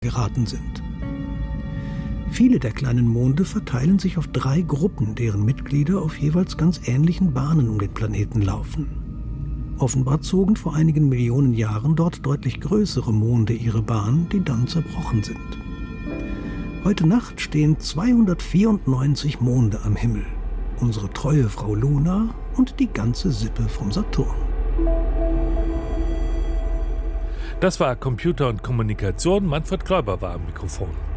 geraten sind. Viele der kleinen Monde verteilen sich auf 3 Gruppen, deren Mitglieder auf jeweils ganz ähnlichen Bahnen um den Planeten laufen. Offenbar zogen vor einigen Millionen Jahren dort deutlich größere Monde ihre Bahn, die dann zerbrochen sind. Heute Nacht stehen 294 Monde am Himmel. Unsere treue Frau Luna und die ganze Sippe vom Saturn. Das war Computer und Kommunikation. Manfred Kläuber war am Mikrofon.